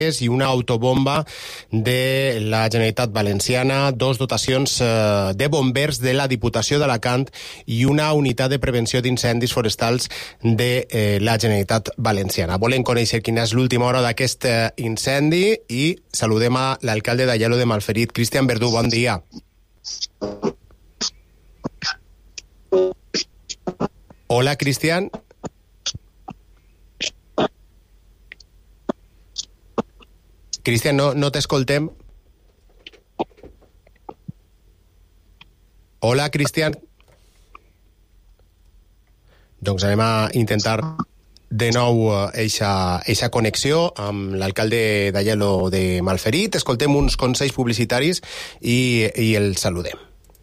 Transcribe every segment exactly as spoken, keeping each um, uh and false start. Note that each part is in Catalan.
i una autobomba de la Generalitat Valenciana, dos dotacions eh, de bombers de la Diputació d'Alacant i una unitat de prevenció d'incendis forestals de eh, la Generalitat Valenciana. Volem conèixer quina és l'última hora d'aquest eh, incendi i saludem a l'alcalde d'Aielo de Malferit, Cristian Verdú. Bon dia. Hola, Cristian. Cristian, no, no t'escoltem. Hola, Cristian. Doncs anem a intentar de nou eixa, eixa connexió amb l'alcalde d'Aielo de Malferit. Escoltem uns consells publicitaris i, i el saludem.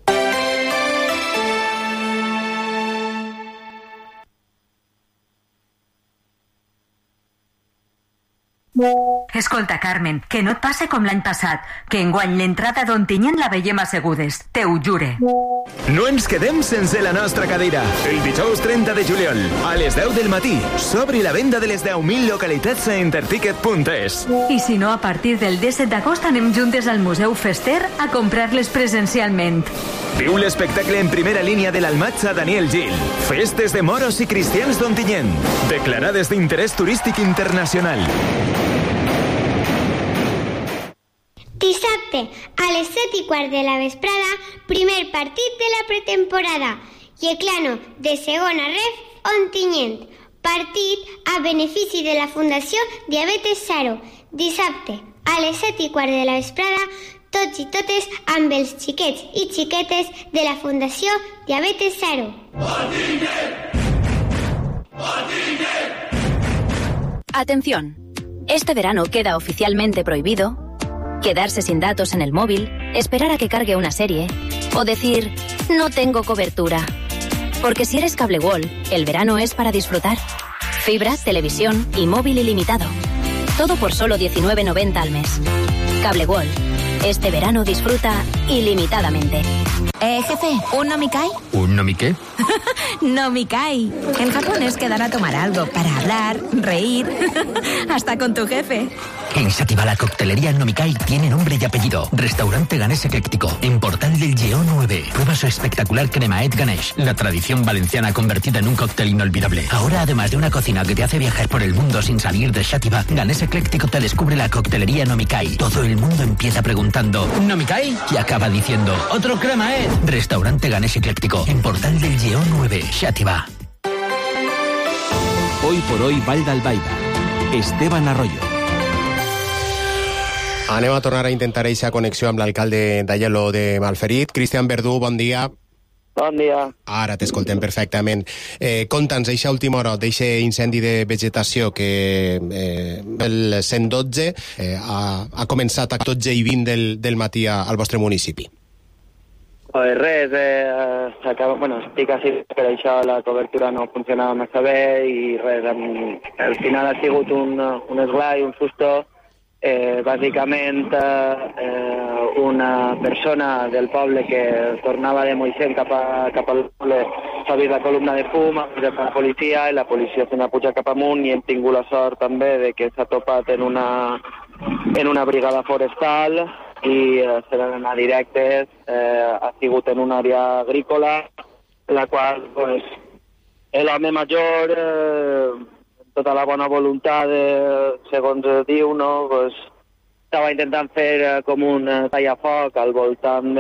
Escolta, Carmen, que no et passe com l'any passat, que enguany l'entrada d'Ontinyent la veiem assegudes, te ho jure. No ens quedem sense la nostra cadira. El dijous trenta de juliol, a les deu del matí, s'obre la venda de les deu mil localitats a interticket punt es. I si no, a partir del disset d'agost anem juntes al Museu Fester a comprar-les presencialment. Viu l'espectacle en primera línia de l'Almatxa Daniel Gil. Festes de moros i cristians d'Ontinyent, declarades d'interès turístic internacional. Dissabte, a les set i quart de la vesprada, primer partit de la pretemporada. Yeclano, de segona ref, Ontinyent. Partit a benefici de la Fundació Diabetes Zero. Dissabte, a les set i quart de la vesprada, tots i totes amb els xiquets i xiquetes de la Fundació Diabetes Zero. Ontinyent! Ontinyent! Atención, este verano queda oficialmente prohibido quedarse sin datos en el móvil, esperar a que cargue una serie o decir, no tengo cobertura. Porque si eres Cable World, el verano es para disfrutar. Fibra, televisión y móvil ilimitado. Todo por solo diecinueve noventa al mes. Cable World. Este verano disfruta ilimitadamente. Eh, jefe, ¿un nomikai? ¿Un nomiqué? Nomikai. En Japón es quedar a tomar algo para hablar, reír, hasta con tu jefe. En Sativa la coctelería Nomikai tiene nombre y apellido. Restaurante Ganés Ecléctico, en Portal del Lleó nueve. Prueba su espectacular cremaet Ganesh, la tradición valenciana convertida en un cóctel inolvidable. Ahora, además de una cocina que te hace viajar por el mundo sin salir de Sativa, Ganés Ecléctico te descubre la coctelería Nomikai. Todo el mundo empieza preguntando ¿Nomikai? Y acaba diciendo ¡otro cremaet! Restaurante Ganés Ecléctico, en Portal del Lleó nueve, Sativa. Hoy por hoy, Vall d'Albaida. Esteban Arroyo. Anem a tornar a intentar eixa connexió amb l'alcalde d'Aielo de Malferit. Cristian Verdú, bon dia. Bon dia. Ara t'escoltem perfectament. Eh, Conta'ns, eixa última hora d'eixe incendi de vegetació que eh, el cent dotze eh, ha, ha començat a dotze i vint del, del matí a, al vostre municipi. Pues res, eh, acaba, bueno, estic així, per això la cobertura no funcionava massa bé i res, amb, al final ha sigut un, un esglai, un susto. Eh, bàsicament eh, una persona del poble que tornava de Moixent cap, a, cap al poble s'ha vist la columna de fum, ha vist la policia i la policia se n'ha pujat cap amunt i hem tingut la sort també de que s'ha topat en una, en una brigada forestal i eh, se n'han anat directes, eh, ha sigut en una àrea agrícola, la qual pues, l'home major eh, tota la bona voluntat, eh, segons diu, no, pues, estava intentant fer eh, com un eh, tallafoc al voltant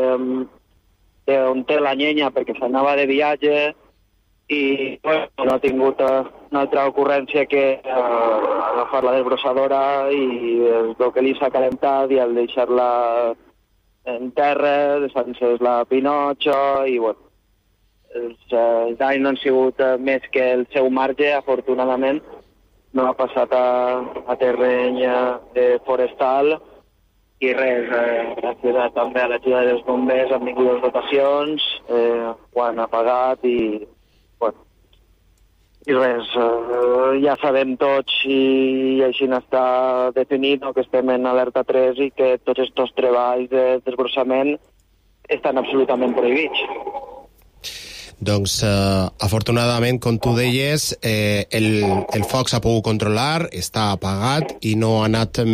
d'on té la llenya perquè s'anava de viatge i bueno, no ha tingut eh, una altra ocurrència que eh, agafar la desbrossadora i es veu que li s'ha calentat i al deixar-la en terra s'ha encès la pinotxa i bueno, els eh, danys no han sigut eh, més que el seu marge, afortunadament. No ha passat a, a terreny eh, forestal i res, eh, gràcies a, també a l'ajuda dels bombers han vingut les dotacions, eh, ho han apagat i, bueno, i res, eh, ja sabem tots i així està definit no, que estem en alerta tres i que tots aquests treballs de desbrossament estan absolutament prohibits. Doncs, eh, afortunadament, com tu deies, eh, el, el foc s'ha pogut controlar, està apagat i no ha anat